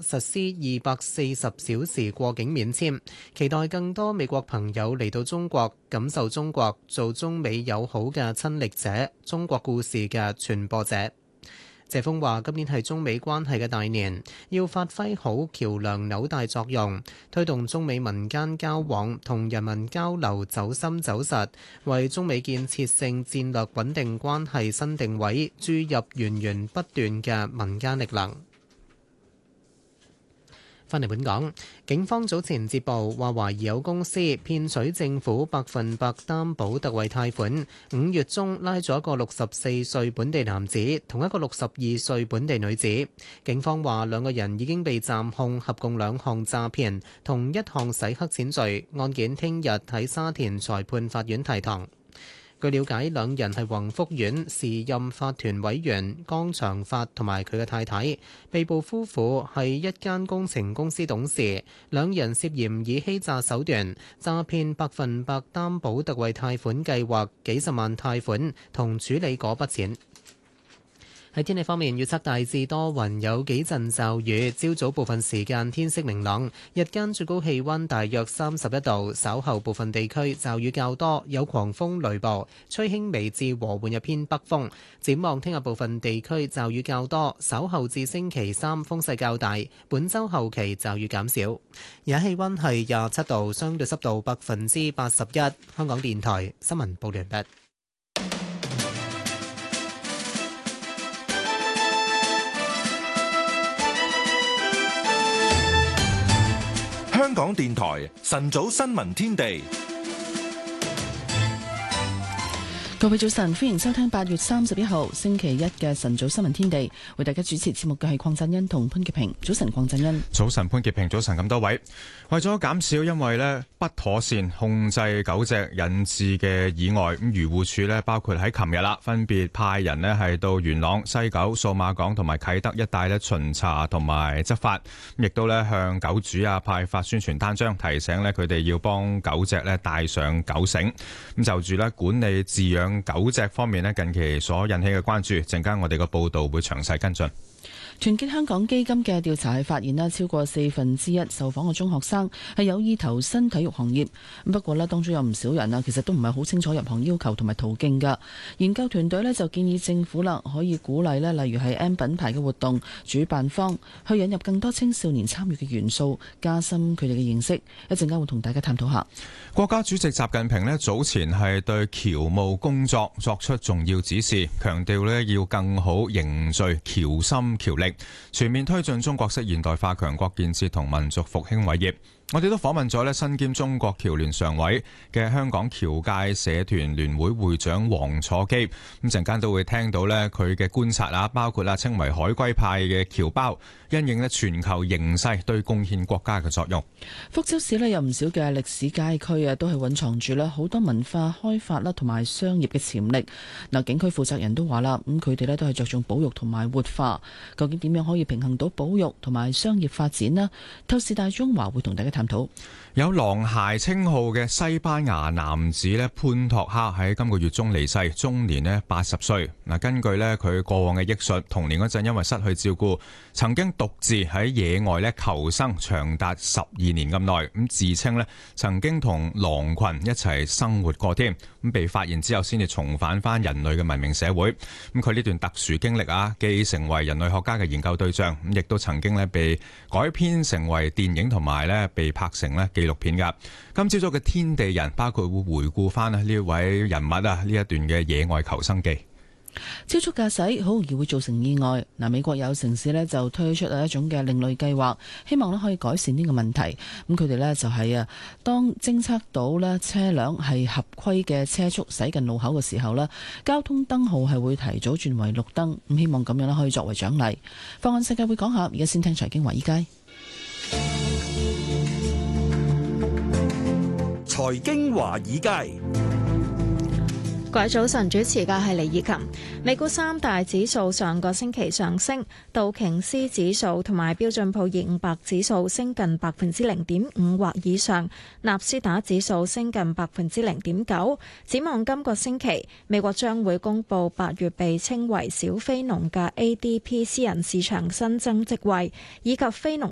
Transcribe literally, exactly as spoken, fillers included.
實施二百四十小時過境免簽，期待更多美國朋友嚟到中國，感受中國，做中美友好嘅親歷者，中國故事嘅傳播者。謝鋒話：今年係中美關係嘅大年，要發揮好橋梁紐帶作用，推動中美民間交往同人民交流走深走實，為中美建設性戰略穩定關係新定位，注入源源不斷嘅民間力量。返嚟本港，警方早前接報話，懷疑有公司騙取政府百分百擔保特惠貸款。五月中拉咗一個六十四歲本地男子，同一個六十二歲本地女子。警方話兩個人已經被暫控，合共兩項詐騙同一項洗黑錢罪。案件聽日喺沙田裁判法院提堂。據了解，兩人係宏福苑時任法團委員江長發同埋佢嘅太太。被捕夫婦係一間工程公司董事，兩人涉嫌以欺詐手段詐騙百分百擔保特惠貸款計劃幾十萬貸款同處理嗰筆錢。喺天氣方面，預測大致多雲，有幾陣驟雨。朝早部分時間天色明朗，日間最高氣溫大約三十一度。稍後部分地區驟雨較多，有狂風雷暴，吹輕微至和緩一偏北風。展望聽日部分地區驟雨較多，稍後至星期三風勢較大。本週後期驟雨減少。而家氣溫係廿七度，相對濕度百分之八十一。香港電台新聞報完畢。 香港電台晨早新聞天地， 各位早晨，歡迎收聽八月三十一號星期一嘅晨早新聞天地。為大家主持節目嘅係鄺振恩同潘潔平。早晨，鄺振恩。 早晨，潘潔平。早晨，咁多位。為咗減少因為咧不妥善控制狗隻引致嘅意外，咁漁護署咧包括喺琴日啦，分別派人咧係到元朗、西九、數碼港同埋啟德一帶咧巡查同埋執法，亦都咧向狗主啊派發宣傳單張，提醒咧佢哋要幫狗隻咧帶上狗繩。咁就住咧管理飼養狗隻方面咧，近期所引起嘅關注，陣間我哋個報道會詳細跟進。 團結香港基金嘅調查係發現啦，超過四分之一受訪嘅中學生係有意投身體育行業。不過咧，當中有唔少人啊，其實都唔係好清楚入行要求同埋途徑㗎。研究團隊咧就建議政府啦，可以鼓勵咧，例如係 M 品牌嘅活動主辦方去引入更多青少年參與嘅元素，加深佢哋嘅認識。一陣間會同大家探討下。 國家主席習近平咧早前係對僑務工作作出重要指示，強調咧要更好凝聚僑心僑力，全面推進中國式現代化強國建設同民族復興偉業。我哋都訪問咗咧身兼中國僑聯常委嘅香港僑界社團聯會會長黃楚基，咁陣間都會聽到咧佢嘅觀察啊，包括啦稱為海歸派嘅僑胞因應咧全球形勢對貢獻國家嘅作用。 福州市咧有唔少嘅歷史街區啊，都係蘊藏住咧好多文化開發啦同埋商業嘅潛力。嗱，景區負責人都話啦，咁佢哋咧都係着重保育同埋活化。究竟點樣可以平衡到保育同埋商業發展呢？透視大中華會同大家探討。 有狼孩稱號嘅西班牙男子咧潘托克喺今個月中離世，終年咧八十歲。嗱，根據咧佢過往嘅憶述，童年嗰陣因為失去照顧，曾經獨自喺野外咧求生長達十二年咁耐，咁自稱咧曾經同狼群一齊生活過添，咁被發現之後先至重返翻人類嘅文明社會。咁佢呢段特殊經歷啊，既成為人類學家嘅研究對象，咁亦都曾經咧被改編成為電影同埋咧被拍成咧紀錄片噶。今朝早嘅天地人包括會回顧翻呢一位人物啊呢一段嘅野外求生記。 超速駕駛好容易會造成意外。嗱，美國有城市呢就推出一種嘅另類計劃，希望咧可以改善呢個問題。咁佢哋呢就係啊，當偵測到呢車輛係合規嘅車速駛近路口嘅時候呢，交通燈號係會提早轉為綠燈。咁希望咁樣咧可以作為獎勵。放眼世界會講下，而家先聽財經華爾街。 財經華爾街。 各位早晨，主持嘅係李以琴。美股三大指數上個星期上升，道瓊斯指數同埋標準普爾五百指數升近百分之零點五或以上，納斯達指數升近百分之零點九。展望今個星期，美國將會公布八月被稱為小非農嘅 A D P 私人市場新增職位，以及非農